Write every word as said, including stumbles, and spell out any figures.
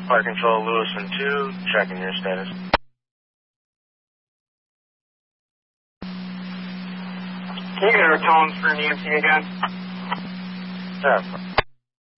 Fire Control, Lewis and two, checking your status. Can you get our tones for an E M T again? Yeah.